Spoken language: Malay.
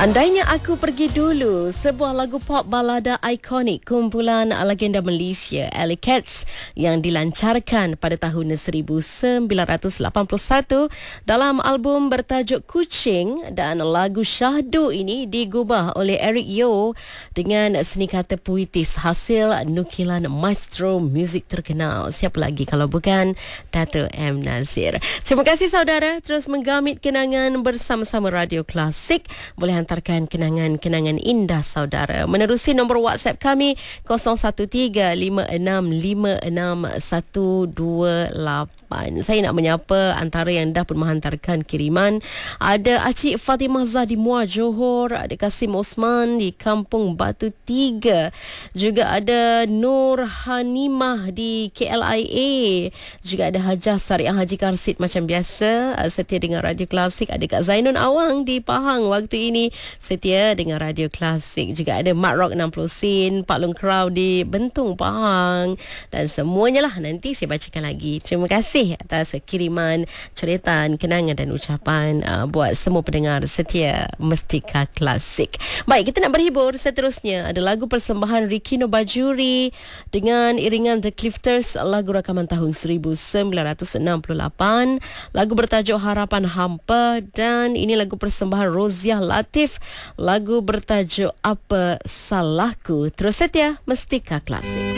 Andainya Aku Pergi Dulu, sebuah lagu pop balada ikonik kumpulan legenda Malaysia Alley Cats yang dilancarkan pada tahun 1981 dalam album bertajuk Kucing, dan lagu Syahdu ini digubah oleh Eric Yo dengan seni kata puitis hasil nukilan maestro muzik terkenal. Siapa lagi kalau bukan Dato' M. Nazir. Terima kasih saudara terus menggamit kenangan bersama-sama Radio Klasik. Boleh hantarkan kenangan-kenangan indah saudara menerusi nombor WhatsApp kami 0135666128. Saya nak menyapa antara yang dah pun menghantarkan kiriman. Ada Acik Fatimah Zah di Muar Johor, ada Kasim Osman di Kampung Batu 3, juga ada Nur Hanimah di KLIA, juga ada Hajah Sariah Haji Karsid macam biasa setia dengan Radio Klasik. Ada Kak Zainun Awang di Pahang waktu ini setia dengan Radio Klasik. Juga ada Mat Rock 60 Sen, Pak Long Krau di Bentung Pahang, dan semuanya lah nanti saya bacakan lagi. Terima kasih atas kiriman coretan, kenangan dan ucapan buat semua pendengar setia Mestika Klasik. Baik, kita nak berhibur. Seterusnya ada lagu persembahan Rikino Bajuri dengan iringan The Clifters, lagu rakaman tahun 1968, lagu bertajuk Harapan Hampa, dan ini lagu persembahan Roziah Latif, lagu bertajuk Apa Salahku. Terus setia Mestika Klasik.